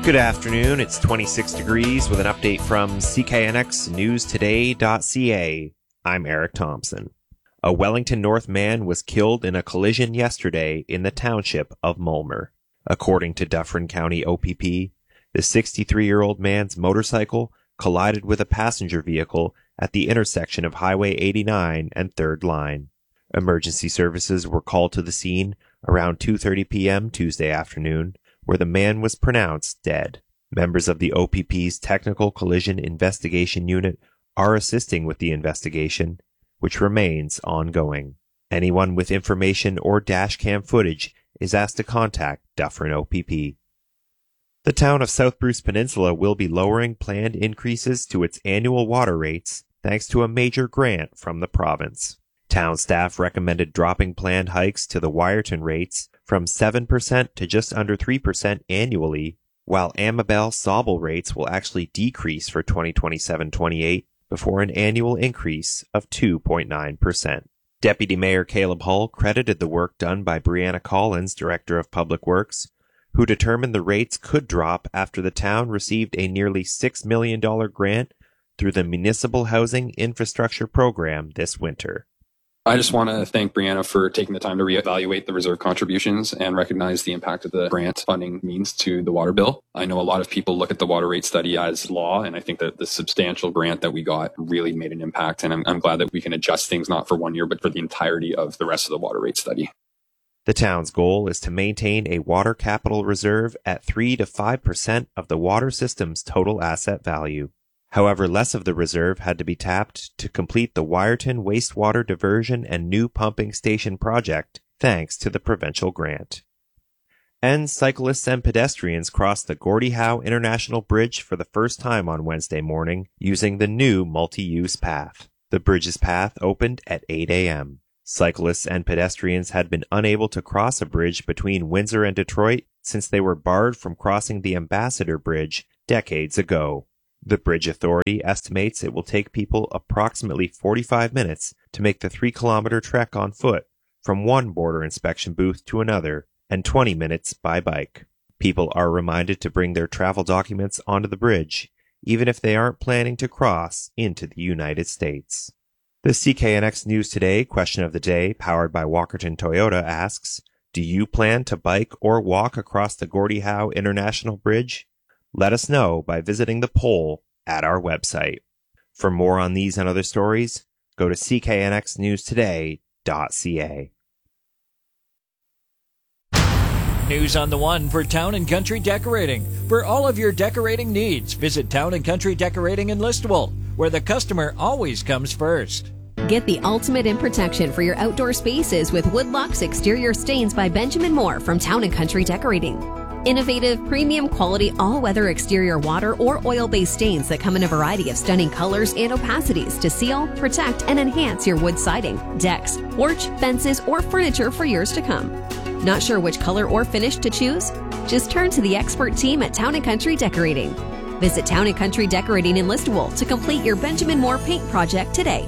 Good afternoon. It's 26 degrees with an update from CKNXNewsToday.ca. I'm Eric Thompson. A Wellington North man was killed in a collision yesterday in the township of Mulmer. According to Dufferin County OPP, the 63-year-old man's motorcycle collided with a passenger vehicle at the intersection of Highway 89 and 3rd Line. Emergency services were called to the scene around 2:30 p.m. Tuesday afternoon, where the man was pronounced dead. Members of the OPP's Technical Collision Investigation Unit are assisting with the investigation, which remains ongoing. Anyone with information or dashcam footage is asked to contact Dufferin OPP. The town of South Bruce Peninsula will be lowering planned increases to its annual water rates thanks to a major grant from the province. Town staff recommended dropping planned hikes to the Wyerton rates from 7% to just under 3% annually, while Amabel-Sauble rates will actually decrease for 2027-28 before an annual increase of 2.9%. Deputy Mayor Caleb Hull credited the work done by Brianna Collins, Director of Public Works, who determined the rates could drop after the town received a nearly $6 million grant through the Municipal Housing Infrastructure Program this winter. I just want to thank Brianna for taking the time to reevaluate the reserve contributions and recognize the impact of the grant funding means to the water bill. I know a lot of people look at the water rate study as law, and I think that the substantial grant that we got really made an impact, and I'm glad that we can adjust things not for 1 year, but for the entirety of the rest of the water rate study. The town's goal is to maintain a water capital reserve at 3 to 5% of the water system's total asset value. However, less of the reserve had to be tapped to complete the Wyerton wastewater diversion and new pumping station project, thanks to the provincial grant. And cyclists and pedestrians crossed the Gordie Howe International Bridge for the first time on Wednesday morning using the new multi-use path. The bridge's path opened at 8 a.m. Cyclists and pedestrians had been unable to cross a bridge between Windsor and Detroit since they were barred from crossing the Ambassador Bridge decades ago. The Bridge Authority estimates it will take people approximately 45 minutes to make the 3-kilometer trek on foot from one border inspection booth to another, and 20 minutes by bike. People are reminded to bring their travel documents onto the bridge, even if they aren't planning to cross into the United States. The CKNX News Today question of the day, powered by Walkerton Toyota, asks, do you plan to bike or walk across the Gordie Howe International Bridge? Let us know by visiting the poll at our website. For more on these and other stories, go to cknxnewstoday.ca. News on the One for Town and Country Decorating. For all of your decorating needs, visit Town and Country Decorating in Listowel, where the customer always comes first. Get the ultimate in protection for your outdoor spaces with Woodlocks Exterior Stains by Benjamin Moore from Town and Country Decorating. Innovative, premium quality, all-weather exterior water or oil-based stains that come in a variety of stunning colors and opacities to seal, protect, and enhance your wood siding, decks, porch, fences, or furniture for years to come. Not sure which color or finish to choose? Just turn to the expert team at Town & Country Decorating. Visit Town & Country Decorating in Listowel to complete your Benjamin Moore paint project today.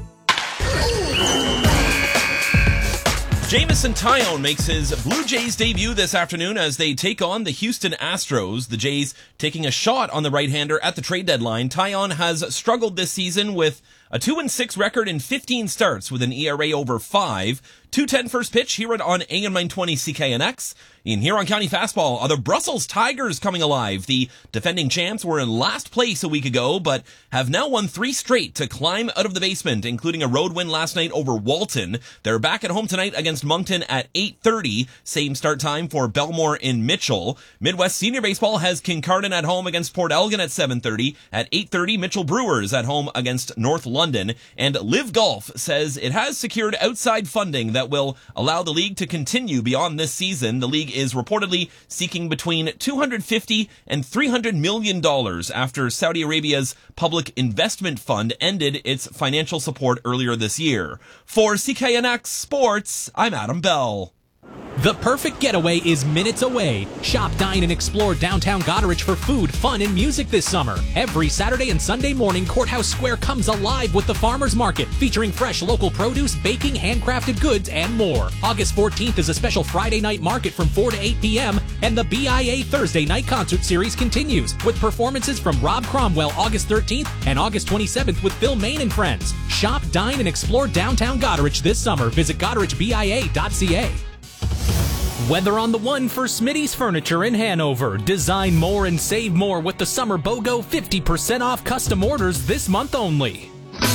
Jameson Taillon makes his Blue Jays debut this afternoon as they take on the Houston Astros. The Jays taking a shot on the right-hander at the trade deadline. Taillon has struggled this season with a 2-6 record in 15 starts with an ERA over 5. 2:10 first pitch here on AM 920 CKNX. In Huron County Fastball, are the Brussels Tigers coming alive? The defending champs were in last place a week ago, but have now won 3 straight to climb out of the basement, including a road win last night over Walton. They're back at home tonight against Moncton at 8:30. Same start time for Belmore in Mitchell. Midwest Senior Baseball has Kincardine at home against Port Elgin at 7:30. At 8:30, Mitchell Brewers at home against North London. And Live Golf says it has secured outside funding that will allow the league to continue beyond this season. The league is reportedly seeking between $250 and $300 million after Saudi Arabia's Public Investment Fund ended its financial support earlier this year. For CKNX Sports, I'm Adam Bell. The perfect getaway is minutes away. Shop, dine, and explore downtown Goderich for food, fun, and music this summer. Every Saturday and Sunday morning, Courthouse Square comes alive with the Farmers Market, featuring fresh local produce, baking, handcrafted goods, and more. August 14th is a special Friday night market from 4 to 8 p.m., and the BIA Thursday night concert series continues, with performances from Rob Cromwell August 13th and August 27th with Phil Main and Friends. Shop, dine, and explore downtown Goderich this summer. Visit GoderichBIA.ca. Weather on the one for Smitty's Furniture in Hanover. Design more and save more with the Summer BOGO 50% off custom orders this month only.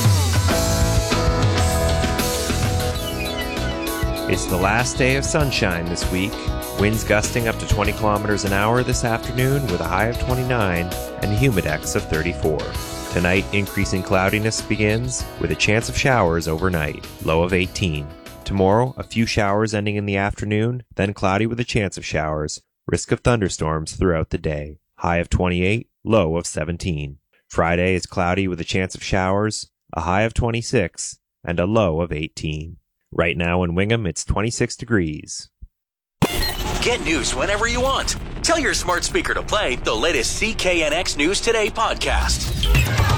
It's the last day of sunshine this week. Winds gusting up to 20 kilometers an hour this afternoon with a high of 29 and a humidex of 34. Tonight, increasing cloudiness begins with a chance of showers overnight, low of 18. Tomorrow, a few showers ending in the afternoon, then cloudy with a chance of showers, risk of thunderstorms throughout the day, high of 28, low of 17. Friday is cloudy with a chance of showers, a high of 26, and a low of 18. Right now in Wingham, it's 26 degrees. Get news whenever you want. Tell your smart speaker to play the latest CKNX News Today podcast.